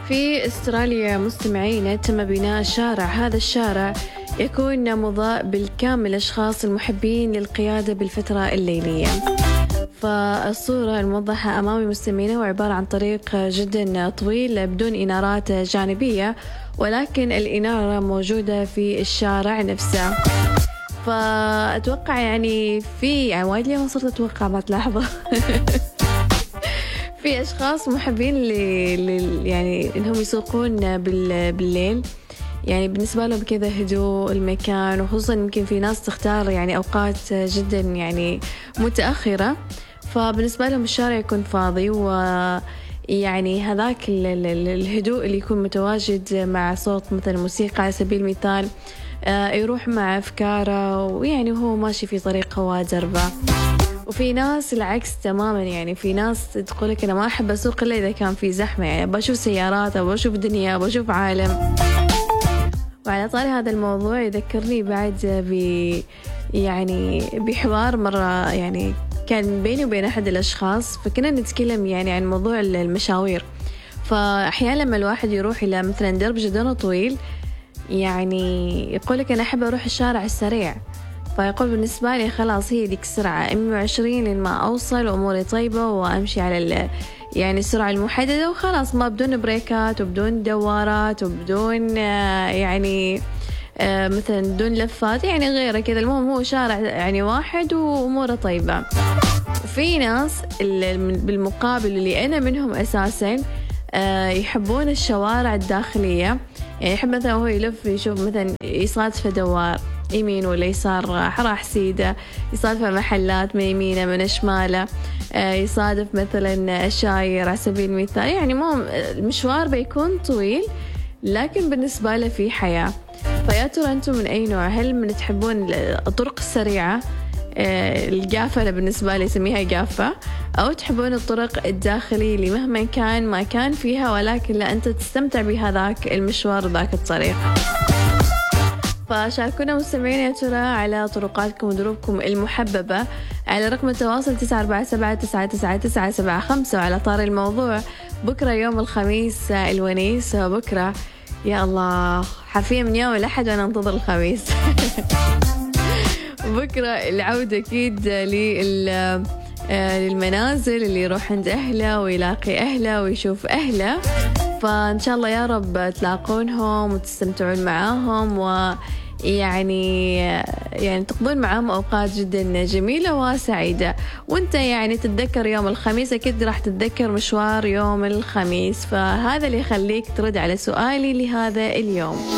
في استراليا مستمعينا تم بناء شارع، هذا الشارع يكون مضاء بالكامل للأشخاص المحبين للقيادة بالفترة الليلية. فالصورة الموضحة أمامي مستمعينا وعبارة عن طريق جدا طويل بدون إنارات جانبية، ولكن الإنارة موجودة في الشارع نفسه. فأتوقع يعني وايد اليوم صرت أتوقع ما تلاحظوا في أشخاص محبين يعني إنهم يسوقون بالليل، يعني بالنسبة لهم كذا هدوء المكان، وخصوصا يمكن في ناس تختار يعني أوقات جدا يعني متأخرة، فبالنسبة لهم الشارع يكون فاضي، ويعني هذاك الهدوء اللي يكون متواجد مع صوت مثلا موسيقى على سبيل المثال يروح مع أفكاره، ويعني هو ماشي في طريق هواء دربه. وفي ناس العكس تماما، يعني في ناس تقولك أنا ما أحب أسوق إلا إذا كان في زحمة، يعني بشوف سيارات أو بشوف دنيا بشوف عالم. وعلى طاري هذا الموضوع يذكرني بعد يعني بحوار مرة يعني كان بيني وبين أحد الأشخاص، فكنا نتكلم يعني عن موضوع المشاوير. فأحيانا لما الواحد يروح إلى مثلا درب جدًا طويل، يعني يقولك أنا أحب أروح الشارع السريع، فيقول بالنسبة لي خلاص هي ديك السرعة 120 لين ما أوصل وأموري طيبة وأمشي على يعني السرعة المحددة وخلاص، ما بدون بريكات وبدون دوارات وبدون يعني مثلا بدون لفات يعني غيره كذا، المهم هو شارع يعني واحد وأموره طيبة. في ناس بالمقابل اللي أنا منهم أساسا يحبون الشوارع الداخلية، يعني يحب مثلا هو يلف يشوف مثلا يصادف دوار يمين ولا يسار راح سيدة، يصادف محلات من يمينه من شماله، يصادف مثلا شاير على سبيل المثال، يعني مو المشوار بيكون طويل لكن بالنسبة له في حياة. فيا ترى أنتم من أي نوع؟ هل من تحبون الطرق السريعة الجافة، أنا بالنسبة لي اسميها جافة، أو تحبون الطرق الداخلية اللي مهما كان ما كان فيها ولكن لا أنت تستمتع بهذاك المشوار ذاك الطريق؟ فشاركونا مستمعين يا ترى على طرقاتكم ودروبكم المحببة على رقم التواصل 947-999-975. وعلى طار الموضوع بكرة يوم الخميس الونيس، بكرة يا الله حرفيا من يوم الأحد وأنا أنتظر الخميس بكرة العودة أكيد للمنازل، اللي يروح عند أهله ويلاقي أهله ويشوف أهله، فإن شاء الله يا رب تلاقونهم وتستمتعون معاهم، ويعني تقضون معاهم أوقات جدا جميلة وسعيدة. وانت يعني تتذكر يوم الخميس أكيد راح تتذكر مشوار يوم الخميس، فهذا اللي يخليك ترد على سؤالي لهذا اليوم.